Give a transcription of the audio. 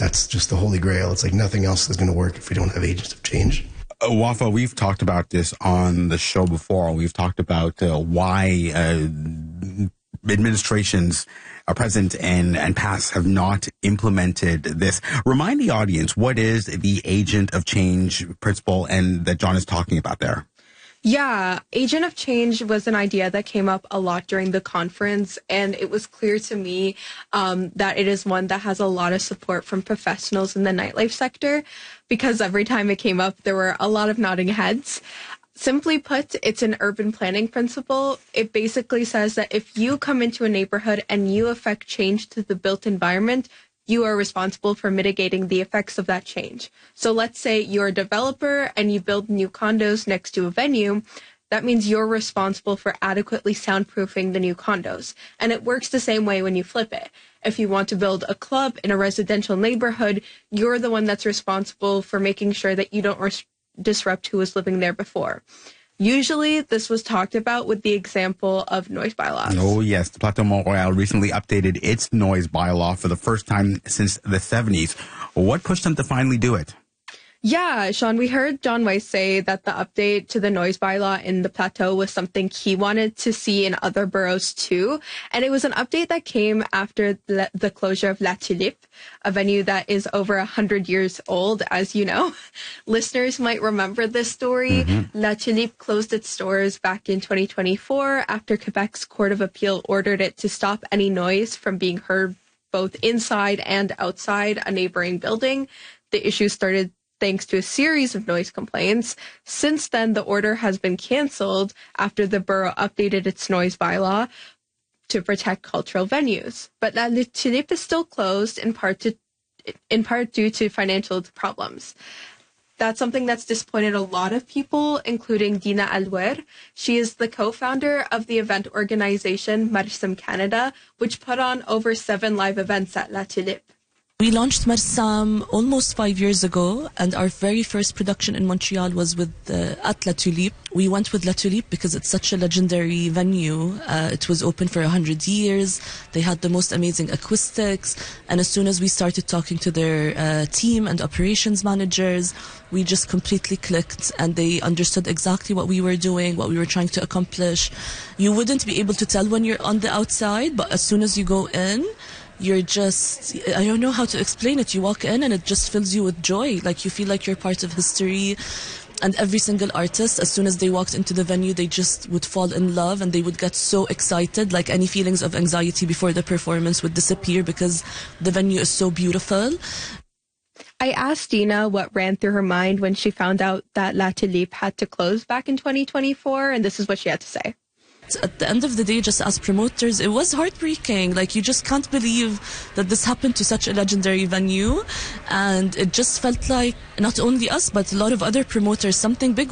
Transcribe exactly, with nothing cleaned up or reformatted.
that's just the holy grail. It's like nothing else is going to work if we don't have agents of change. Uh, Wafa, we've talked about this on the show before. We've talked about uh, why uh, administrations, uh, present and, and past, have not implemented this. Remind the audience, what is the agent of change principle and that John is talking about there? Yeah, agent of change was an idea that came up a lot during the conference, and it was clear to me um, that it is one that has a lot of support from professionals in the nightlife sector, because every time it came up, there were a lot of nodding heads. Simply put, it's an urban planning principle. It basically says that if you come into a neighborhood and you affect change to the built environment, you are responsible for mitigating the effects of that change. So let's say you're a developer and you build new condos next to a venue. That means you're responsible for adequately soundproofing the new condos. And it works the same way when you flip it. If you want to build a club in a residential neighborhood, you're the one that's responsible for making sure that you don't res- disrupt who was living there before. Usually, this was talked about with the example of noise bylaws. Oh, yes. The Plateau Mont Royal recently updated its noise bylaw for the first time since the seventies. What pushed them to finally do it? Yeah, Sean, we heard John Weiss say that the update to the noise bylaw in the Plateau was something he wanted to see in other boroughs too. And it was an update that came after the, the closure of La Tulipe, a venue that is over one hundred years old, as you know. Listeners might remember this story. Mm-hmm. La Tulipe closed its doors back in twenty twenty-four after Quebec's Court of Appeal ordered it to stop any noise from being heard both inside and outside a neighboring building. The issue started thanks to a series of noise complaints. Since then, the order has been canceled after the borough updated its noise bylaw to protect cultural venues. But La Tulipe is still closed in part to, in part due to financial problems. That's something that's disappointed a lot of people, including Dina Alwer. She is the co-founder of the event organization Marsam Canada, which put on over seven live events at La Tulipe. We launched Marsam almost five years ago, and our very first production in Montreal was with uh, at La Tulipe. We went with La Tulipe because it's such a legendary venue. Uh, it was open for one hundred years. They had the most amazing acoustics. And as soon as we started talking to their uh, team and operations managers, we just completely clicked, and they understood exactly what we were doing, what we were trying to accomplish. You wouldn't be able to tell when you're on the outside, but as soon as you go in, you're just, I don't know how to explain it. You walk in and it just fills you with joy. Like you feel like you're part of history. And every single artist, as soon as they walked into the venue, they just would fall in love and they would get so excited. Like any feelings of anxiety before the performance would disappear because the venue is so beautiful. I asked Dina what ran through her mind when she found out that La Tulipe had to close back in twenty twenty-four, and this is what she had to say. At the end of the day, just as promoters, it was heartbreaking. Like, you just can't believe that this happened to such a legendary venue. And it just felt like not only us, but a lot of other promoters, something big